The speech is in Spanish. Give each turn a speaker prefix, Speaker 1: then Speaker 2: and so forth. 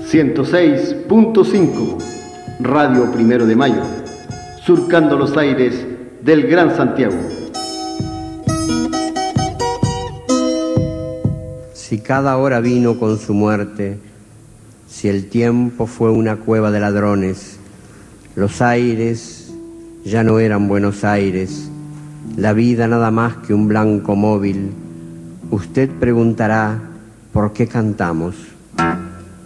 Speaker 1: 106.5 Radio Primero de Mayo, surcando los aires del Gran Santiago.
Speaker 2: Si cada hora vino con su muerte, si el tiempo fue una cueva de ladrones, los aires ya no eran Buenos Aires, la vida nada más que un blanco móvil, usted preguntará, ¿por qué cantamos?